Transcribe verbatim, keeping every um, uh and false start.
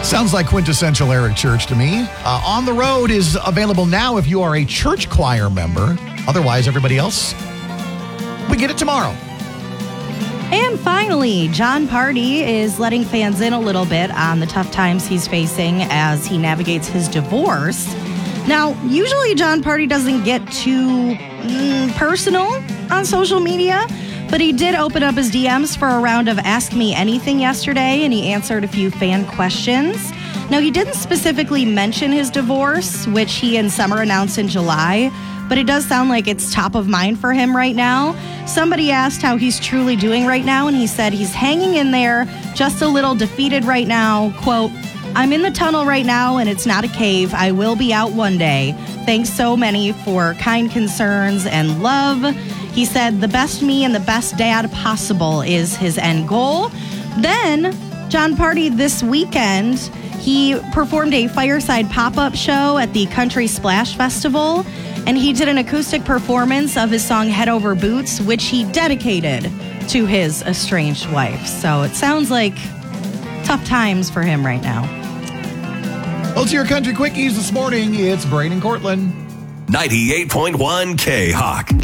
Sounds like quintessential Eric Church to me. Uh, On the Road is available now if you are a church choir member. Otherwise, everybody else, we get it tomorrow. And finally, Jon Pardi is letting fans in a little bit on the tough times he's facing as he navigates his divorce. Now, usually Jon Pardi doesn't get too mm, personal on social media, but he did open up his D Ms for a round of Ask Me Anything yesterday, and he answered a few fan questions. Now, he didn't specifically mention his divorce, which he and Summer announced in July, but it does sound like it's top of mind for him right now. Somebody asked how he's truly doing right now, and he said he's hanging in there, just a little defeated right now. Quote, I'm in the tunnel right now, and it's not a cave. I will be out one day. Thanks so many for kind concerns and love. He said the best me and the best dad possible is his end goal. Then, Jon Pardi this weekend, he performed a fireside pop-up show at the Country Splash Festival, and he did an acoustic performance of his song Head Over Boots, which he dedicated to his estranged wife. So it sounds like tough times for him right now. Well, to your Country Quickies this morning, it's Braden Cortland. ninety-eight point one K-Hawk.